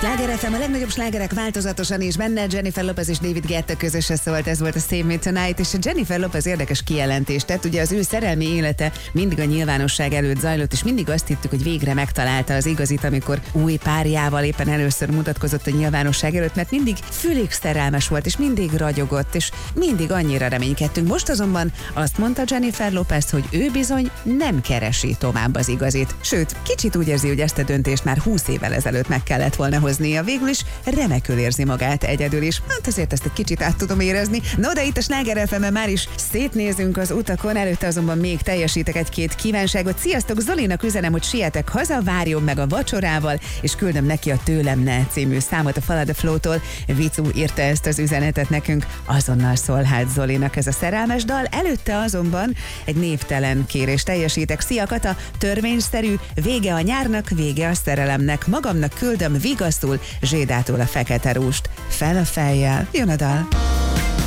Sláger FM, a legnagyobb slágerek változatosan is benne. Jennifer Lopez és David Guetta közösen szólt, ez volt a Save Me Tonight, és a Jennifer Lopez érdekes kijelentést tett. Ugye az ő szerelmi élete mindig a nyilvánosság előtt zajlott, és mindig azt hittük, hogy végre megtalálta az igazit, amikor új párjával éppen először mutatkozott a nyilvánosság előtt, mert mindig fülig szerelmes volt, és mindig ragyogott, és mindig annyira reménykedtünk. Most azonban azt mondta Jennifer Lopez, hogy ő bizony nem keresi tovább az igazit. Sőt, kicsit úgy érzi, hogy ezt a döntést már 20 évvel ezelőtt meg kellett volna hoznia. Végül is remekül érzi magát egyedül is. Hát azért ezt egy kicsit át tudom érezni. No, de itt a Sláger FM-en már is szétnézünk az utakon, előtte azonban még teljesítek egy-két kívánságot. Sziasztok, Zolinak üzenem, hogy sietek haza, várjon meg a vacsorával, és küldöm neki a Tőlem ne című számot a Follow the Flow-tól. Vicu írta ezt az üzenetet nekünk. Azonnal szól hát Zolinak ez a szerelmes dal. Előtte azonban egy névtelen kérés teljesítek. Szia Kata, törvényszerű, vége a nyárnak, vége a szerelemnek. Magamnak küldöm vigasztul Zsédától a fekete rúst. Fel a fejjel, jön a dal.